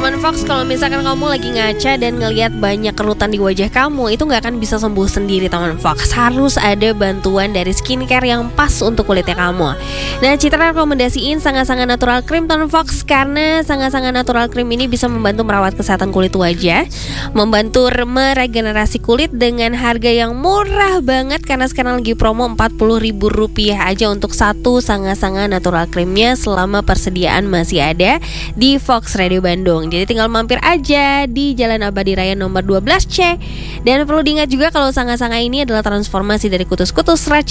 Teman Fox, kalau misalkan kamu lagi ngaca dan ngelihat banyak kerutan di wajah kamu, itu nggak akan bisa sembuh sendiri, teman Fox. Harus ada bantuan dari skincare yang pas untuk kulitnya kamu. Nah, Citra rekomendasiin sangat-sangat natural cream, teman Fox, karena sangat-sangat natural cream ini bisa membantu merawat kesehatan kulit wajah, membantu meregenerasi kulit dengan harga yang murah banget, karena sekarang lagi promo Rp40.000 aja untuk satu sangat-sangat natural creamnya selama persediaan masih ada di Fox Radio Bandung. Jadi tinggal mampir aja di Jalan Abadi Raya nomor 12C. Dan perlu diingat juga kalau sanga-sanga ini adalah transformasi dari kutus-kutus raca